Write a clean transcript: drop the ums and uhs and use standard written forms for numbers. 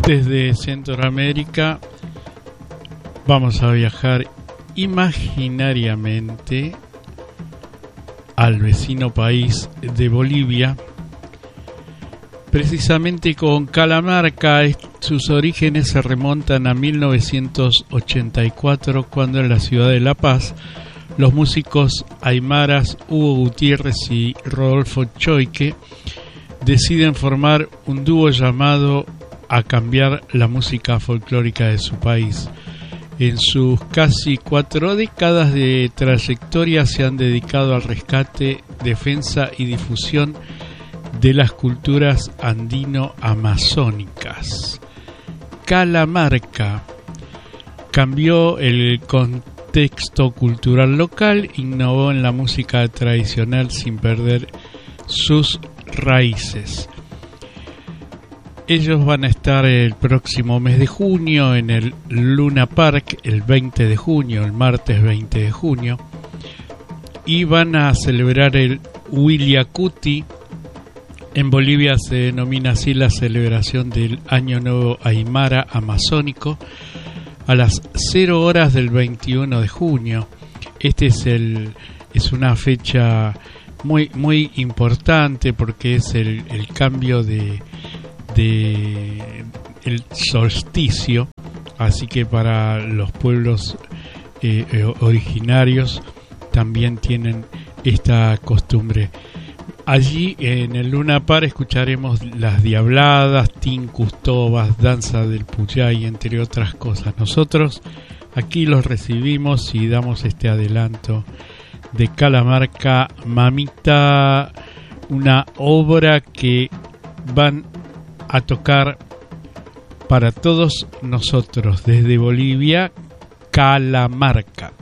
Desde Centroamérica vamos a viajar imaginariamente al vecino país de Bolivia, precisamente con Calamarca. Sus orígenes se remontan a 1984, cuando en la ciudad de La Paz los músicos aymaras Hugo Gutiérrez y Rodolfo Choique deciden formar un dúo llamado A Cambiar la Música Folclórica de su país. En sus casi 4 décadas de trayectoria se han dedicado al rescate, defensa y difusión de las culturas andino-amazónicas. Calamarca cambió el contexto cultural local, innovó en la música tradicional sin perder sus raíces. Ellos van a estar el próximo mes de junio en el Luna Park, el 20 de junio, el martes 20 de junio, y van a celebrar el Huiliacuti. En Bolivia se denomina así la celebración del Año Nuevo Aymara Amazónico, a las 0 horas del 21 de junio. Es una fecha muy importante porque es el cambio de el solsticio, así que para los pueblos originarios también tienen esta costumbre. Allí en el Luna Park escucharemos las diabladas, tincustobas, danza del Puyay, entre otras cosas. Nosotros aquí los recibimos y damos este adelanto de Calamarca, Mamita, una obra que van a tocar para todos nosotros desde Bolivia, Calamarca.